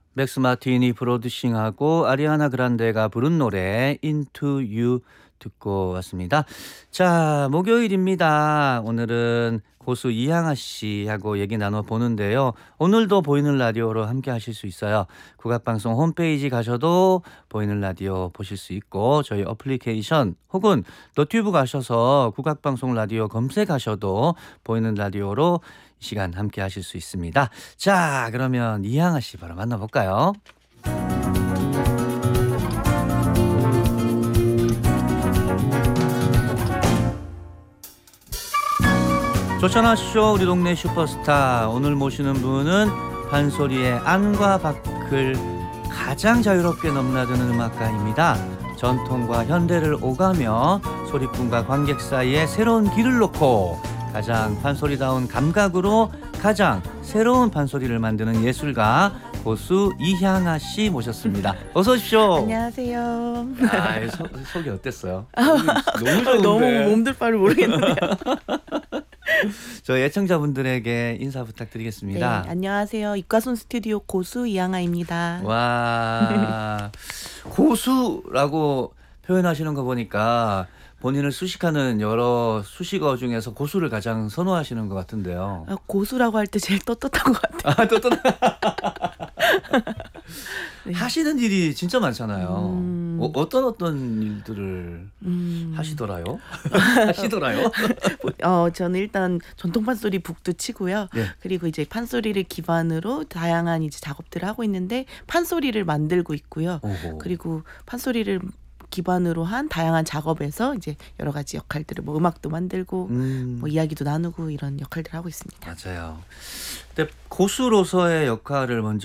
맥스 마틴이 프로듀싱하고 아리아나 그란데가 부른 노래 Into You 듣고 왔습니다. 자, 목요일입니다. 오늘은 고수 이향아 씨하고 얘기 나눠보는데요. 오늘도 보이는 라디오로 함께 하실 수 있어요. 국악방송 홈페이지 가셔도 보이는 라디오 보실 수 있고 저희 어플리케이션 혹은 너튜브 가셔서 국악방송 라디오 검색하셔도 보이는 라디오로 이 시간 함께 하실 수 있습니다. 자, 그러면 이향아 씨 바로 만나볼까요? 조천하쇼 우리 동네 슈퍼스타. 오늘 모시는 분은 판소리의 안과 밖을 가장 자유롭게 넘나드는 음악가입니다. 전통과 현대를 오가며 소리꾼과 관객 사이에 새로운 길을 놓고 가장 판소리다운 감각으로 가장 새로운 판소리를 만드는 예술가 고수 이향아 씨 모셨습니다. 어서 오십시오. 안녕하세요. 속이 어땠어요? 너무 좋은데. 너무 몸둘 바를 모르겠는데요. 저 애청자분들에게 인사 부탁드리겠습니다. 네, 안녕하세요. 입가손 스튜디오 고수 이향아입니다. 와, 고수라고 표현하시는 거 보니까 본인을 수식하는 여러 수식어 중에서 고수를 가장 선호하시는 것 같은데요. 고수라고 할 때 제일 떳떳한 것 같아요. 또 네. 하시는 일이 진짜 많잖아요. 어떤 일들을 하시더라요? 하시더라요? 저는 일단 전통 판소리 북도 치고요. 네. 그리고 이제 판소리를 기반으로 다양한 이제 작업들을 하고 있는데 판소리를 만들고 있고요. 오호. 그리고 판소리를 기반으로 한 다양한 작업에서 이제 여러 가지 역할들을 뭐 음악도 만들고 뭐 이야기도 나누고 이런 역할들을 하고 있습니다. 맞아요. 근데 고수로서의 역할을 먼저